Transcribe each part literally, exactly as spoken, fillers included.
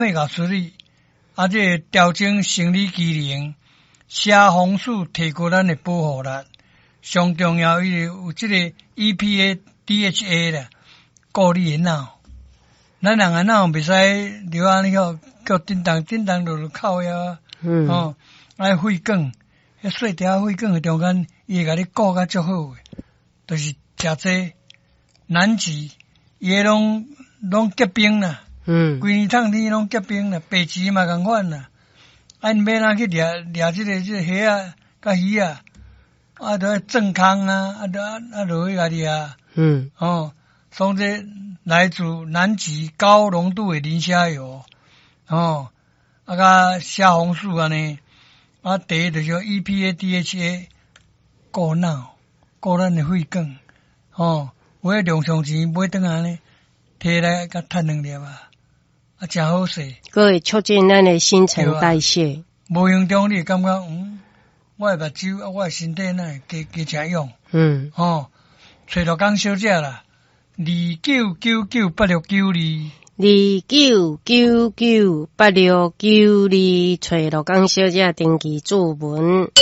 会甲处理，啊，这调整生理机能，虾红素提高咱的保护力。上重要伊有这个 E P A D H A 啦，顾你的脑。咱人的脑袂使留安尼个，叫叮当叮当落落靠呀，嗯，哦，爱血管，迄细条血管的中间，伊会甲你顾甲足好诶，就是食这难治，伊拢拢结冰啦，嗯，规年烫天拢结冰啦，白芪嘛共款啦，啊，你免哪去掠掠这个这个虾啊，甲鱼啊。啊，都正康啊，啊，都啊落去甲你啊，嗯，哦，从这来自南极高浓度的磷虾油，哦，啊，甲虾红素安尼，啊，第一就是 E P A D H A， 顾脑，顾咱的血管，哦，有迄量上钱买转来呢，摕来甲趁两粒啊，啊，真好势， 佫会促进咱的新陈代谢。 无形中你感觉嗯。我的目睭啊，我的身体呐，加加诚用。嗯，哦，找到讲小姐啦，二九九九八六九二， 二九九九八六九二，找到讲小姐登记注文。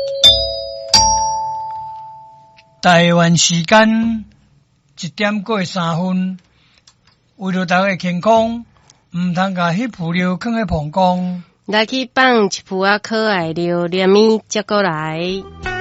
台湾时间一点过三分，为了大家健康，唔通甲迄副料放喺膀胱。 来去放一副啊可爱料，连米接过来。